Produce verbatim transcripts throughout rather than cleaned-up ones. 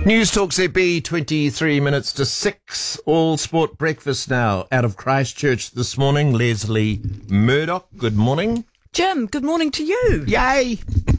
News Talk Z B, twenty-three minutes to six. All sport breakfast now out of Christchurch this morning. Leslie Murdoch, good morning. Jim, good morning to you. Yay!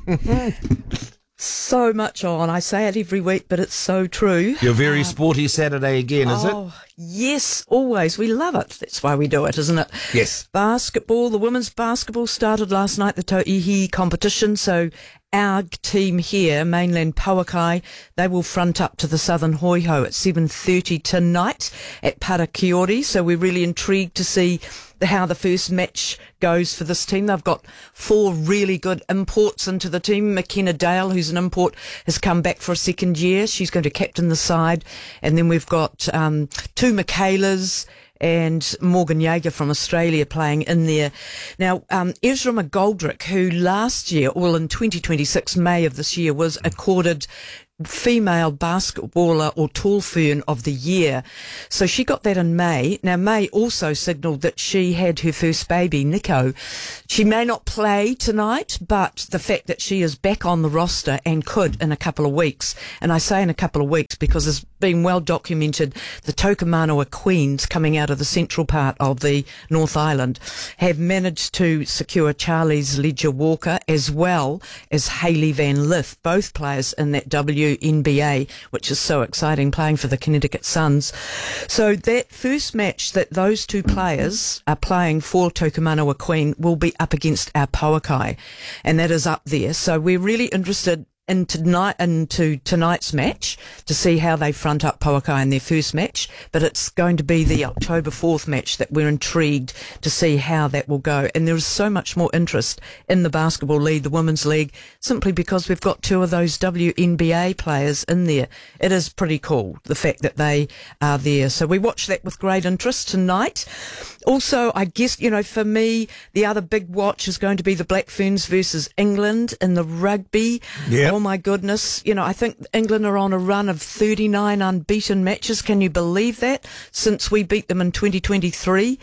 So much on. I say it every week, but it's so true. Your very sporty Saturday again, is oh, it? Yes, always. We love it. That's why we do it, isn't it? Yes. Basketball, the women's basketball started last night, the Tauihi competition. So our team here, Mainland Pauakai, they will front up to the Southern Hoiho at seven thirty tonight at Parakiori. So we're really intrigued to see the, how the first match goes for this team. They've got four really good imports into the team. McKenna Dale, who's an import, has come back for a second year. She's going to captain the side. And then we've got um, two Michaelas and Morgan Yeager from Australia playing in there. Now, um, Ezra McGoldrick, who last year, well in twenty twenty-six, May of this year, was accorded female basketballer or tall fern of the year. So she got that in May. Now, May also signalled that she had her first baby, Nico. She may not play tonight, but the fact that she is back on the roster and could in a couple of weeks, and I say in a couple of weeks because it's been well documented, the Tokomanoa Queens coming out of the central part of the North Island have managed to secure Charlie's Ledger Walker as well as Hayley Van Lith, both players in that W N B A, which is so exciting, playing for the Connecticut Suns. So that first match that those two players are playing for Tokomanoa Queen will be up against our Pauakai, and that is up there. So we're really interested in tonight, into tonight's match to see how they front up Pauakai in their first match, but it's going to be the October fourth match that we're intrigued to see how that will go. And there is so much more interest in the basketball league, the women's league, simply because we've got two of those W N B A players in there. It is pretty cool, the fact that they are there. So we watch that with great interest tonight. Also, I guess, you know, for me, the other big watch is going to be the Black Ferns versus England in the rugby. Yep. Oh my goodness. You know, I think England are on a run of thirty-nine unbeaten matches. Can you believe that? Since we beat them in twenty twenty-three.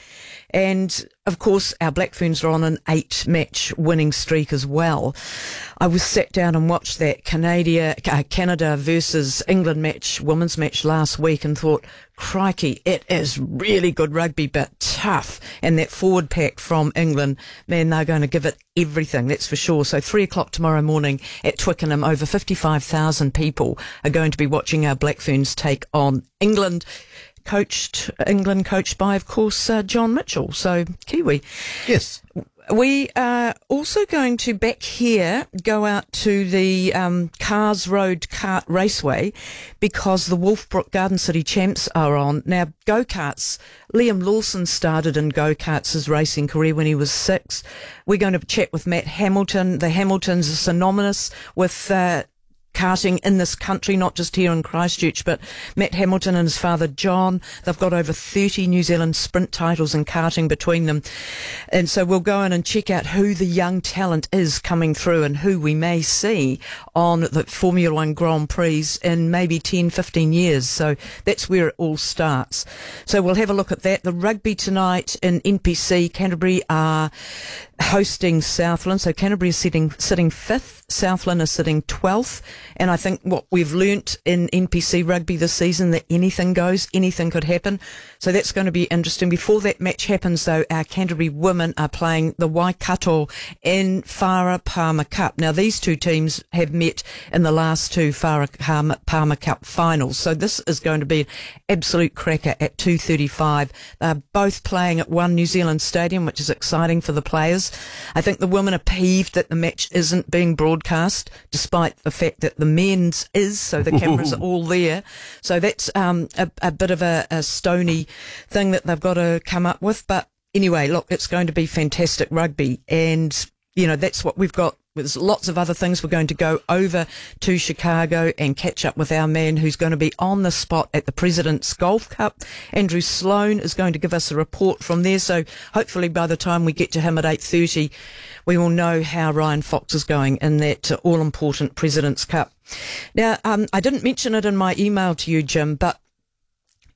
And of course, our Black Ferns are on an eight match winning streak as well. I was sat down and watched that Canada, uh, Canada versus England match, women's match last week, and thought, crikey, it is really good rugby, but tough. And that forward pack from England, man, they're going to give it everything, that's for sure. So three o'clock tomorrow morning at Twickenham, over fifty-five thousand people are going to be watching our Black Ferns take on England. Coached, England coached by, of course, uh, John Mitchell, so Kiwi. Yes. We are also going to, back here, go out to the um, Cars Road Kart Raceway because the Wolfbrook Garden City Champs are on. Now, go-karts, Liam Lawson started in go-karts his racing career when he was six. We're going to chat with Matt Hamilton. The Hamiltons are synonymous with uh, karting in this country, not just here in Christchurch, but Matt Hamilton and his father John, they've got over thirty New Zealand sprint titles in karting between them. And so we'll go in and check out who the young talent is coming through and who we may see on the Formula One Grand Prix in maybe ten, fifteen years. So that's where it all starts. So we'll have a look at that. The rugby tonight in N P C, Canterbury are hosting Southland. So Canterbury is sitting, sitting fifth, Southland is sitting twelfth. And I think what we've learnt in N P C rugby this season, that anything goes, anything could happen. So that's going to be interesting. Before that match happens, though, our Canterbury women are playing the Waikato in Farah Palmer Cup. Now, these two teams have met in the last two Farah Palmer Cup finals. So this is going to be an absolute cracker at two thirty-five. They're both playing at One New Zealand Stadium, which is exciting for the players. I think the women are peeved that the match isn't being broadcast, despite the fact that the men's is, so the cameras are all there. So that's um, a, a bit of a, a stony thing that they've got to come up with. But anyway, look, it's going to be fantastic rugby. And, you know, that's what we've got. There's lots of other things. We're going to go over to Chicago and catch up with our man who's going to be on the spot at the President's Golf Cup. Andrew Sloan is going to give us a report from there. So hopefully by the time we get to him at eight thirty, we will know how Ryan Fox is going in that uh, all-important President's Cup. Now, um, I didn't mention it in my email to you, Jim, but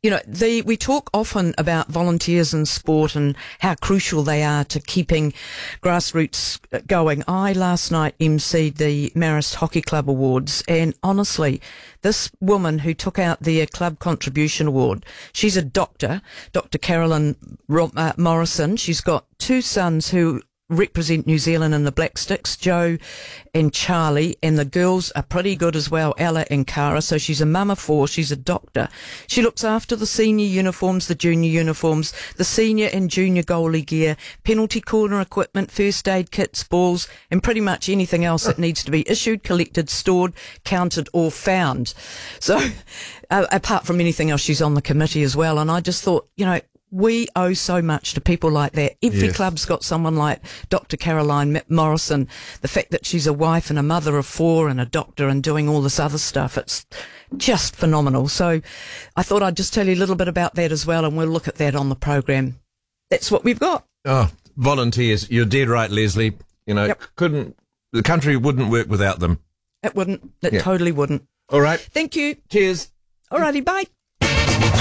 You know, the, we talk often about volunteers in sport and how crucial they are to keeping grassroots going. I last night emceed the Marist Hockey Club Awards, and honestly, this woman who took out the Club Contribution Award, she's a doctor, Doctor Carolyn Ro- uh, Morrison. She's got two sons who represent New Zealand in the Black Sticks, Joe and Charlie, and the girls are pretty good as well, Ella and Cara. So she's a mum of four, she's a doctor. She looks after the senior uniforms, the junior uniforms, the senior and junior goalie gear, penalty corner equipment, first aid kits, balls, and pretty much anything else that needs to be issued, collected, stored, counted or found. So uh, apart from anything else, she's on the committee as well. And I just thought, you know, we owe so much to people like that. Every Yes. club's got someone like Doctor Caroline Morrison. The fact that she's a wife and a mother of four and a doctor and doing all this other stuff, it's just phenomenal. So I thought I'd just tell you a little bit about that as well, and we'll look at that on the program. That's what we've got. Oh, volunteers. You're dead right, Leslie. You know, Yep. couldn't, the country wouldn't work without them. It wouldn't. It Yeah. totally wouldn't. All right. Thank you. Cheers. Alrighty, bye.